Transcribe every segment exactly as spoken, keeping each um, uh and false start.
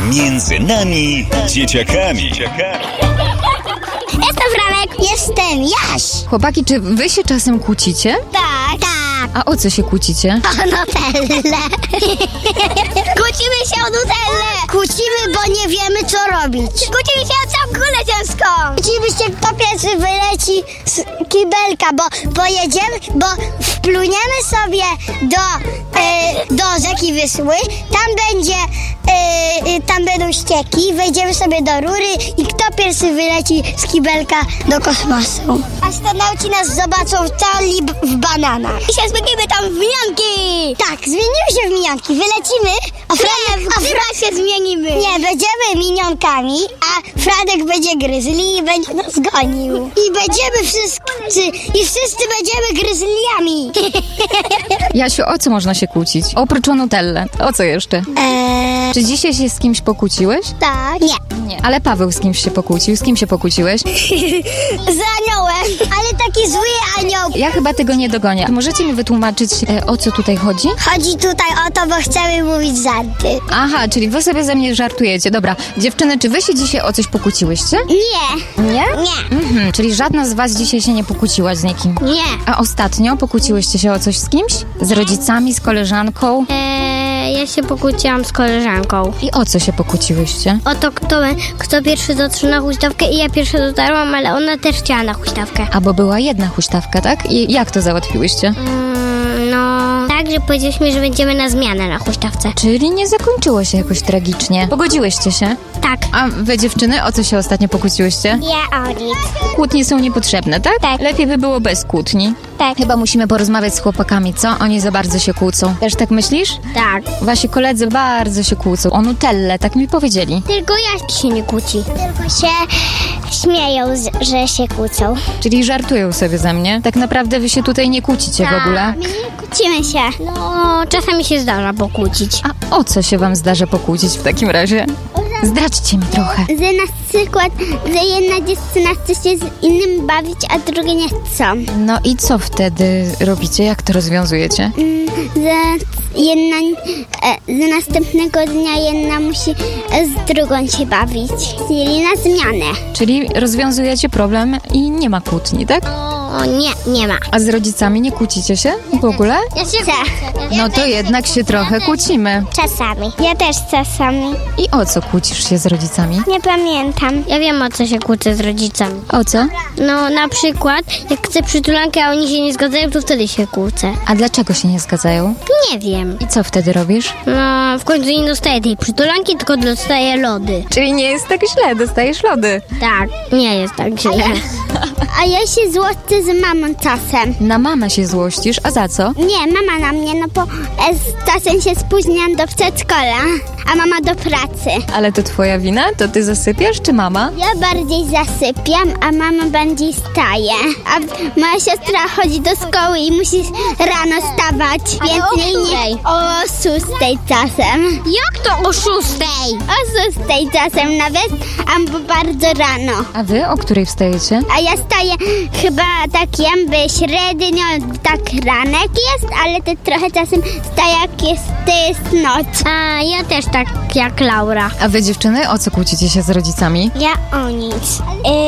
Między nami, dzieciakami. Jestem Franek. Jestem Jaś. Chłopaki, czy wy się czasem kłócicie? Tak. Tak. A o co się kłócicie? O Nutellę. Kłócimy się o Nutellę. Kłócimy, bo nie wiemy, co robić. Kłócimy się o całą kulę ciężką. Kłócimy się, kto pierwszy wyleci z kibelka, bo pojedziemy, bo wpluniemy sobie do, e, do rzeki Wisły. Tam będzie, e, tam będą ścieki, wejdziemy sobie do rury i kto pierwszy wyleci z kibelka do kosmosu. Astronauci nas zobaczą cali w bananach. I się zmienimy tam w minionki. Tak, zmienimy się w minionki. Wylecimy, a Franek, a Franek się zmienimy. Nie, będziemy minionkami, a Franek będzie gryzli i będzie nas gonił. I będziemy wszyscy, i wszyscy będziemy gryzliami. Jasiu, o co można się kłócić? Oprócz o Nutellę. O co jeszcze? Eee, Czy dzisiaj się z kimś pokłóciłeś? tak. Nie. Nie. Ale Paweł z kimś się pokłócił. Z kim się pokłóciłeś? Z aniołem, ale taki zły anioł. Ja chyba tego nie dogonię. Możecie mi wytłumaczyć, e, o co tutaj chodzi? Chodzi tutaj o to, bo chcemy mówić żarty. Aha, czyli wy sobie ze mnie żartujecie. Dobra, dziewczyny, czy wy się dzisiaj o coś pokłóciłyście? Nie. Nie? Nie. Mhm, czyli żadna z was dzisiaj się nie pokłóciła z nikim. Nie. A ostatnio pokłóciłyście się o coś z kimś? Z rodzicami, z koleżanką? Eee, ja się pokłóciłam z koleżanką. I o co się pokłóciłyście? O to, kto, kto pierwszy dotrze na huśtawkę i ja pierwsza dotarłam, ale ona też chciała na huśtawkę. A bo była jedna huśtawka, tak? I jak to załatwiłyście? Mm, no, tak, że powiedzieliśmy, że będziemy na zmianę na huśtawce. Czyli nie zakończyło się jakoś tragicznie. Pogodziłyście się? Tak. A wy, dziewczyny, o co się ostatnio pokłóciłyście? Ja o nic. Kłótnie są niepotrzebne, tak? Tak. Lepiej by było bez kłótni. Tak. Chyba musimy porozmawiać z chłopakami, co? Oni za bardzo się kłócą. Też tak myślisz? Tak. Wasi koledzy bardzo się kłócą. O Nutellę, tak mi powiedzieli. Tylko ja się nie kłóci. Tylko się śmieją, z- że się kłócą. Czyli żartują sobie ze mnie. Tak naprawdę wy się tutaj nie kłócicie w ogóle. My nie kłócimy się. No, czasami się zdarza pokłócić. A o co się wam zdarza pokłócić w takim razie? Zdradźcie mi trochę. Że na przykład, że jedna dziewczyna chce się z innym bawić, a drugie nie chcą. No i co wtedy robicie? Jak to rozwiązujecie? Mm, że jedna, e, że następnego dnia jedna musi e, z drugą się bawić. Czyli na zmianę. Czyli rozwiązujecie problem i nie ma kłótni, tak? O nie, nie ma. A z rodzicami nie kłócicie się w ogóle? Ja się No to jednak się trochę kłócimy. Czasami. Ja też czasami. I o co kłócisz się z rodzicami? Nie pamiętam. Ja wiem, o co się kłócę z rodzicami. O co? No, na przykład, jak chcę przytulankę, a oni się nie zgadzają, to wtedy się kłócę. A dlaczego się nie zgadzają? Nie wiem. I co wtedy robisz? No, w końcu nie dostaję tej przytulanki, tylko dostaję lody. Czyli nie jest tak źle, dostajesz lody. Tak, nie jest tak źle. A ja się złoszczę z mamą czasem. Na mamę się złościsz, a za co? Nie, mama na mnie, no bo e, z czasem się spóźniam do przedszkola, a mama do pracy. Ale to twoja wina? To ty zasypiasz, czy mama? Ja bardziej zasypiam, a mama bardziej staje. A moja siostra chodzi do szkoły i musi rano stawać. Więc o jej nie o szóstej czasem. Jak to o szóstej? O szóstej czasem nawet, albo bardzo rano. A wy o której wstajecie? A ja staję chyba tak jakby średnio, tak ranek jest, ale to trochę czasem staję jak jest, to jest noc. A ja też tak jak Laura. A wy, dziewczyny, o co kłócicie się z rodzicami? Ja o nic.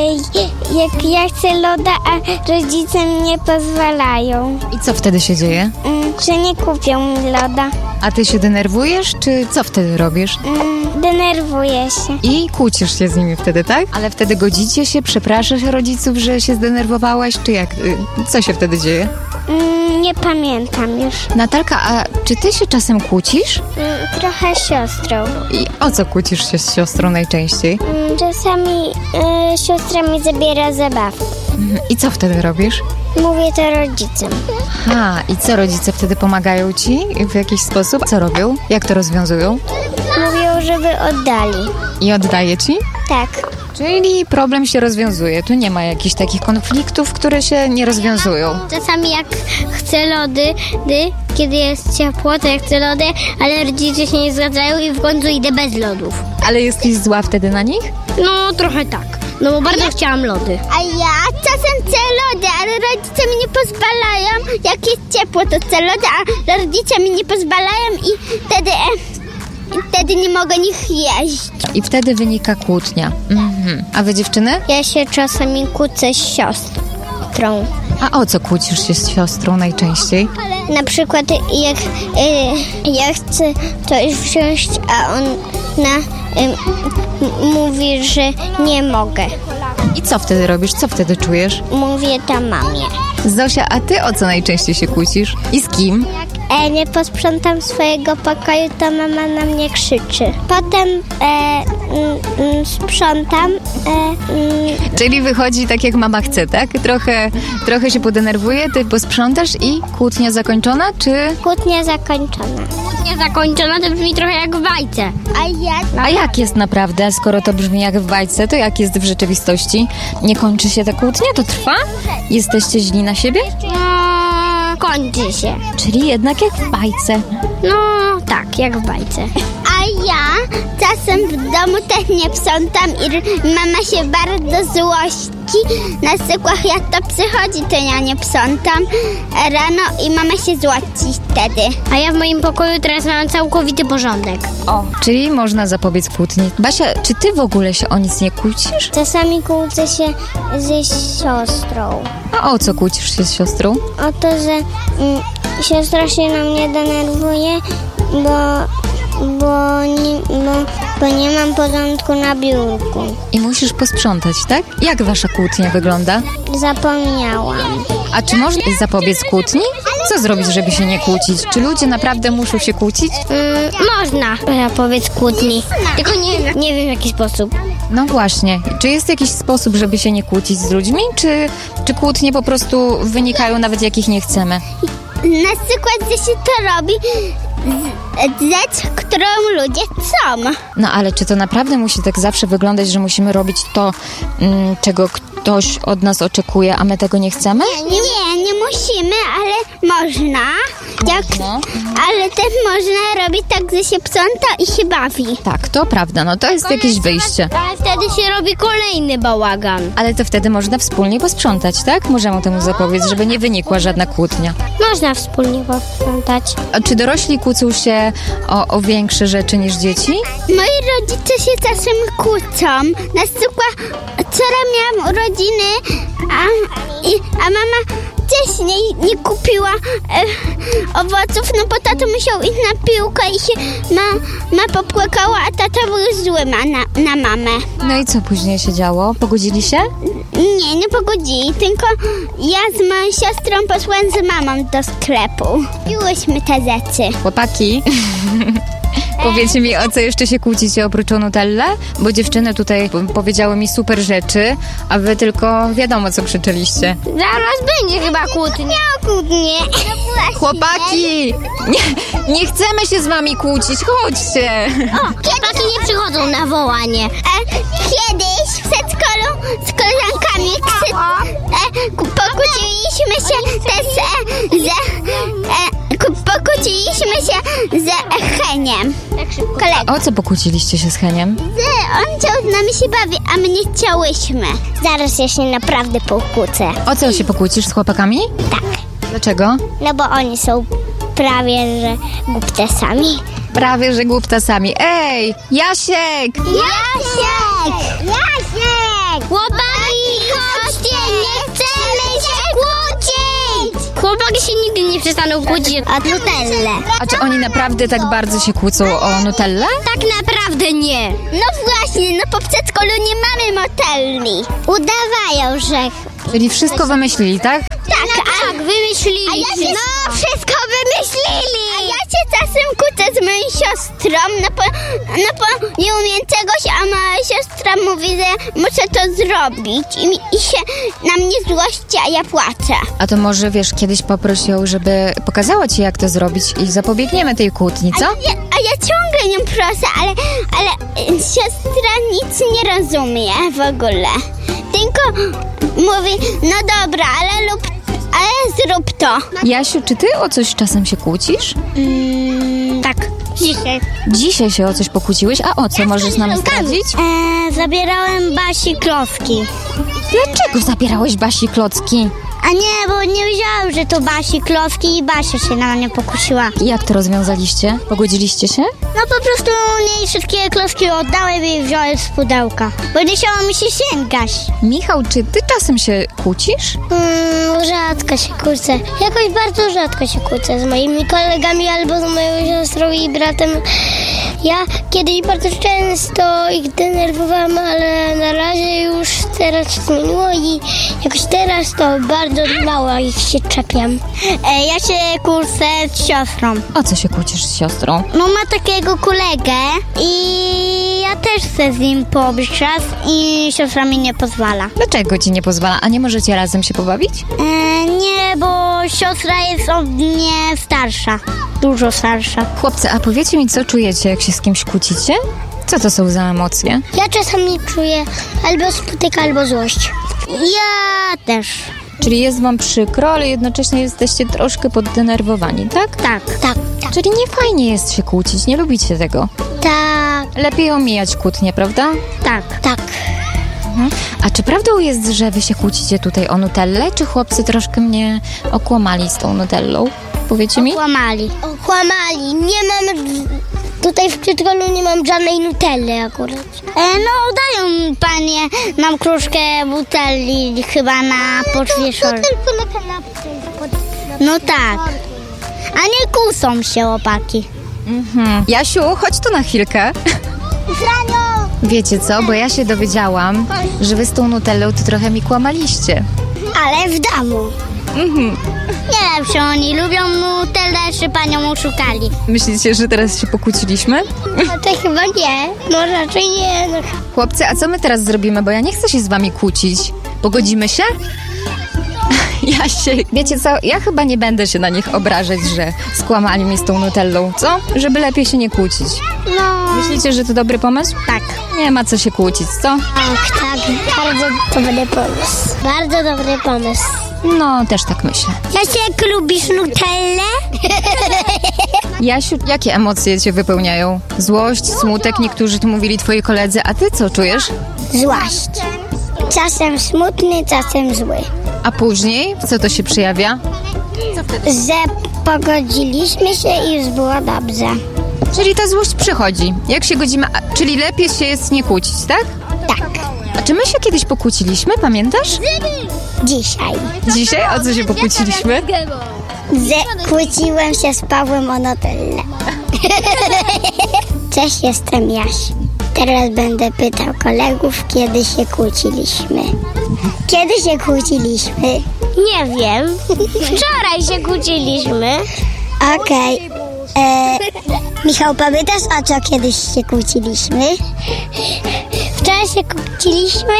Jak ja chcę loda, a rodzice mi nie pozwalają, I co wtedy się dzieje? że nie kupią mi loda. A ty się denerwujesz, czy co wtedy robisz? Denerwuję się. I kłócisz się z nimi wtedy, tak? Ale wtedy godzicie się, przepraszasz rodziców, że się zdenerwowałaś, czy jak? Y, Co się wtedy dzieje? Nie pamiętam już. Natalka, a czy ty się czasem kłócisz? Trochę siostrą. I o co kłócisz się z siostrą najczęściej? Czasami y, siostra mi zabiera zabawki. Mhm. I co wtedy robisz? Mówię to rodzicom. Ha, i co rodzice wtedy pomagają ci w jakiś sposób? Co robią? Jak to rozwiązują? Mówią, żeby oddali. I oddaje ci? Tak. Czyli problem się rozwiązuje. Tu nie ma jakichś takich konfliktów, które się nie rozwiązują. Czasami jak chcę lody, dy, kiedy jest ciepło, to ja chcę lody, ale rodzice się nie zgadzają i w końcu idę bez lodów. Ale jesteś zła wtedy na nich? No, trochę tak. No bo bardzo chciałam lody. A ja czasem chcę lody, ale rodzice mi nie pozwalają. Jak jest ciepło, to chcę lody, a rodzice mi nie pozwalają i wtedy... E, wtedy nie mogę ich jeść. I wtedy wynika kłótnia. Mhm. A wy dziewczyny? Ja się czasami kłócę z siostrą. A o co kłócisz się z siostrą najczęściej? Na przykład jak y, ja chcę coś wziąć, a ona y, m- mówi, że nie mogę. I co wtedy robisz? Co wtedy czujesz? Mówię to mamie. Zosia, a ty o co najczęściej się kłócisz? I z kim? E, nie posprzątam swojego pokoju, to mama na mnie krzyczy. Potem e, mm, mm, sprzątam. E, mm, Czyli wychodzi tak, jak mama chce, tak? Trochę, trochę się podenerwuje, ty posprzątasz i kłótnia zakończona, czy... kłótnia zakończona. Kłótnia zakończona to brzmi trochę jak w bajce. A ja... A jak jest naprawdę, skoro to brzmi jak w bajce, to jak jest w rzeczywistości? Nie kończy się ta kłótnia? To trwa? Jesteście źli na siebie? No, kończy się. Czyli jednak jak w bajce. No, tak, jak w bajce. A ja czasem w domu też nie sprzątam i mama się bardzo złości. Na przykład jak to przychodzi, to ja nie sprzątam rano i mama się złości wtedy. A ja w moim pokoju teraz mam całkowity porządek. O, czyli można zapobiec kłótni. Basia, czy ty w ogóle się o nic nie kłócisz? Czasami kłócę się ze siostrą. A o co kłócisz się z siostrą? O to, że mm, siostra się na mnie denerwuje, bo, bo, nie, bo, bo nie mam porządku na biurku. I musisz posprzątać, tak? Jak wasza kłótnia wygląda? Zapomniałam. A czy można zapobiec kłótni? Co zrobić, żeby się nie kłócić? Czy ludzie naprawdę muszą się kłócić? Mm, można zapobiec kłótni, tylko nie, nie wiem w jaki sposób. No właśnie. Czy jest jakiś sposób, żeby się nie kłócić z ludźmi? Czy, czy kłótnie po prostu wynikają nawet jak ich nie chcemy? Na przykład, że się to robi z- rzecz, którą ludzie chcą. No ale czy to naprawdę musi tak zawsze wyglądać, że musimy robić to, mm, czego ktoś od nas oczekuje, a my tego nie chcemy? Nie, nie musimy, ale można. Jak, Można. ale też można robić tak, że się sprząta i się bawi. Tak, to prawda, no to jest jakieś wyjście. Ale wtedy się robi kolejny bałagan. Ale to wtedy można wspólnie posprzątać, tak? Możemy temu zapobiec, żeby nie wynikła żadna kłótnia. Można wspólnie posprzątać. A czy dorośli kłócą się o, o większe rzeczy niż dzieci? Moi rodzice się czasem kłócą. Na przykład wczoraj miałam urodziny, a, i, a mama wcześniej nie kupiła e, owoców, no bo tato musiał iść na piłkę i się ma, ma popłakała, a tata był zły ma na, na mamę. No i co później się działo? Pogodzili się? Nie, nie pogodzili, tylko ja z moją siostrą poszłam z mamą do sklepu. Piłyśmy te rzeczy. Chłopaki, powiedzcie mi, o co jeszcze się kłócicie oprócz o Nutellę? Bo dziewczyny tutaj p- powiedziały mi super rzeczy, a wy tylko wiadomo, co krzyczeliście. Zaraz będzie chyba kłótnia. Kłótnie. Chłopaki! Nie, nie chcemy się z wami kłócić, chodźcie! O, chłopaki nie przychodzą na wołanie. E, kiedyś w przedszkolu z koleżankami krzy, e, ku- pokłóciliśmy się też e, ze, e, ku- pokłóciliśmy się ze Heniem. Tak szybko. Kolegą. O co pokłóciliście się z Heniem? Że on chciał z nami się bawić, a my nie chciałyśmy. Zaraz ja się naprawdę pokłócę. O co się pokłócisz z chłopakami? Tak. Dlaczego? No bo oni są prawie że głuptasami. Prawie, że głuptasami. Ej, Jasiek! Jasiek! Jasiek! Chłopaki, chodźcie, nie chcemy się kłócić! Chłopaki się nigdy nie przestaną kłócić O Nutellę. A czy oni naprawdę tak bardzo się kłócą o Nutellę? Tak naprawdę nie. No właśnie, no po przedszkolu nie mamy motelni. Udawają, że... Czyli wszystko wymyślili, tak? Tak, a, Tak, wymyślili. a ja się... No, wszystko wymyślili! A ja się czasem kłócę z moją siostrą, no bo, no bo nie umiem czegoś, a moja siostra mówi, że muszę to zrobić i, mi, i się na mnie złości, a ja płaczę. A to może, wiesz, kiedyś poproś ją, żeby pokazała ci, jak to zrobić i zapobiegniemy tej kłótni, co? A ja, a ja ciągle nią proszę, ale, ale y, siostra nic nie rozumie w ogóle. Tylko mówi, no dobra, ale lub, ale zrób to. Jasiu, czy ty o coś czasem się kłócisz? Mm, tak, dzisiaj. Dzisiaj się o coś pokłóciłeś, a o co możesz nam zdradzić? Eee, zabierałem Basi klocki. Dlaczego zabierałeś Basi klocki? A nie, bo nie wiedziałam, że to Basi klocki i Basia się na mnie pokusiła. Jak to rozwiązaliście? Pogodziliście się? No po prostu jej wszystkie klocki oddałem i wziąłem z pudełka, bo nie chciałam mi się sięgać. Michał, czy ty czasem się kłócisz? Mm, rzadko się kłócę. Jakoś bardzo rzadko się kłócę z moimi kolegami albo z moją siostrą i bratem. Ja kiedyś bardzo często ich denerwowałam, ale na razie już teraz się zmieniło i jakoś teraz to bardzo mało ich się czepiam. E, ja się kłócę z siostrą. O co się kłócisz z siostrą? No ma takiego kolegę i ja też chcę z nim pobyć czas i siostra mi nie pozwala. Dlaczego ci nie pozwala? A nie możecie razem się pobawić? E, nie, bo siostra jest od mnie starsza. Dużo starsza. Chłopcy, a powiecie mi, co czujecie, jak się z kimś kłócicie? Co to są za emocje? Ja czasami czuję albo smutek, albo złość. Ja też. Czyli jest wam przykro, ale jednocześnie jesteście troszkę poddenerwowani, tak? Tak. Tak, tak, Czyli nie fajnie jest się kłócić, nie lubicie tego. tak, Lepiej omijać kłótnie, prawda? Tak. tak. Mhm. A czy prawdą jest, że wy się kłócicie tutaj o Nutellę, czy chłopcy troszkę mnie okłamali z tą Nutellą? Powiecie mi? Kłamali. Kłamali. Nie mam... Tutaj w przedszkolu nie mam żadnej Nutelly akurat. E, no dają panie nam kruszkę butelki chyba na poczwie szkolnej. Tylko na kanapce. No tak. A nie kłócą się opaki. Mhm. Jasiu, chodź tu na chwilkę. Franio! Wiecie co, bo ja się dowiedziałam, że wy z tą Nutellą to trochę mi kłamaliście. Ale w domu. Mhm. Nie wiem, czy oni lubią Nutellę, czy panią oszukali. Myślicie, że teraz się pokłóciliśmy? No to chyba nie. No raczej nie. No. Chłopcy, a co my teraz zrobimy? Bo ja nie chcę się z wami kłócić. Pogodzimy się? Ja się... Wiecie co, ja chyba nie będę się na nich obrażać, że skłamali mi z tą Nutellą, co? Żeby lepiej się nie kłócić. No, Myślicie, że to dobry pomysł? tak. Nie ma co się kłócić, co? Tak, tak. Bardzo dobry pomysł. Bardzo dobry pomysł. No, też tak myślę. Jasiek, lubisz Nutellę? Jasiu, jakie emocje cię wypełniają? Złość, smutek, niektórzy tu mówili twoi koledzy, a ty co czujesz? Złość. Czasem smutny, czasem zły. A później, co to się przejawia? Że pogodziliśmy się i już było dobrze. Czyli ta złość przychodzi. Jak się godzimy, a, czyli lepiej się jest nie kłócić, tak? Tak. A czy my się kiedyś pokłóciliśmy, pamiętasz? Dzisiaj. Dzisiaj? O co się pokłóciliśmy? Że kłóciłem się z Pawłem o Nutellę. Cześć, jestem Jaś. Teraz będę pytał kolegów, kiedy się kłóciliśmy. Kiedy się kłóciliśmy? Nie wiem. Wczoraj się kłóciliśmy. Okej. E, Michał, pamiętasz, o co kiedyś się kłóciliśmy? Wczoraj się kłóciliśmy.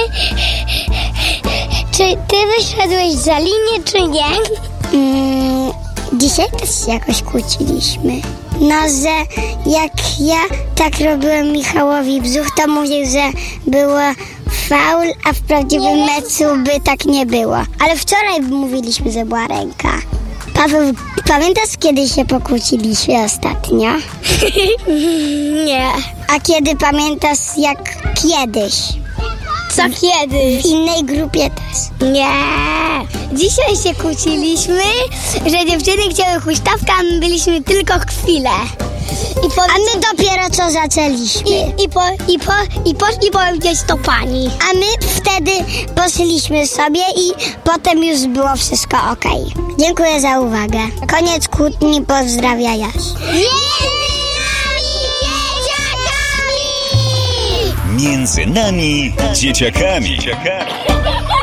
Czy ty wyszedłeś za linię, czy nie? Mm, dzisiaj też się jakoś kłóciliśmy. No, że jak ja tak robiłem Michałowi brzuch, to mówił, że było faul, a w prawdziwym meczu by tak nie było. Ale wczoraj mówiliśmy, że była ręka. Paweł, pamiętasz, kiedy się pokłóciliśmy ostatnio? Nie. A kiedy pamiętasz, jak kiedyś? Co kiedyś? W innej grupie też. Nie. Dzisiaj się kłóciliśmy, że dziewczyny chciały huśtawkę, a my byliśmy tylko chwilę. I po, A my dopiero co zaczęliśmy. i, i, po, i, po, i poszli powiedzieć to pani. A my wtedy poszliśmy sobie i potem już było wszystko okej. Dziękuję za uwagę. Koniec kłótni, pozdrawia Jaś. Między nami, dzieciakami.